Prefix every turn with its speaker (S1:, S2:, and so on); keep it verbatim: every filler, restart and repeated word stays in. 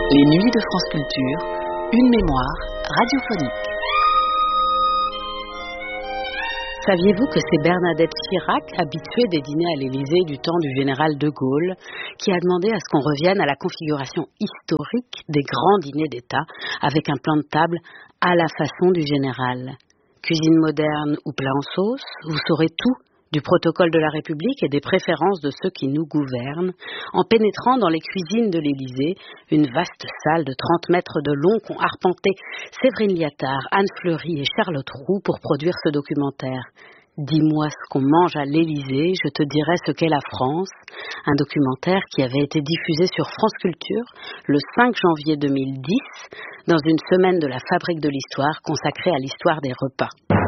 S1: Les nuits de France Culture, une mémoire radiophonique. Saviez-vous que c'est Bernadette Chirac, habituée des dîners à l'Élysée du temps du général de Gaulle, qui a demandé à ce qu'on revienne à la configuration historique des grands dîners d'État avec un plan de table à la façon du général? Cuisine moderne ou plat en sauce, vous saurez tout du protocole de la République et des préférences de ceux qui nous gouvernent, en pénétrant dans les cuisines de l'Élysée, une vaste salle de trente mètres de long qu'ont arpenté Séverine Liattard, Anne Fleury et Charlotte Roux pour produire ce documentaire. Dis-moi ce qu'on mange à l'Élysée, je te dirai ce qu'est la France. Un documentaire qui avait été diffusé sur France Culture le cinq janvier deux mille dix, dans une semaine de la Fabrique de l'Histoire consacrée à l'histoire des repas.